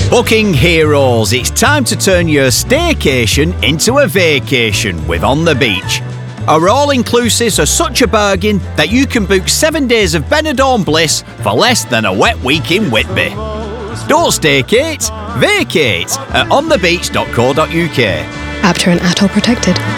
Booking heroes, it's time to turn your staycation into a vacation with On The Beach. Our all-inclusives are such a bargain that you can book 7 days of Benidorm bliss for less than a wet week in Whitby. Don't staykate, vacate at onthebeach.co.uk. Apter and ATOL protected.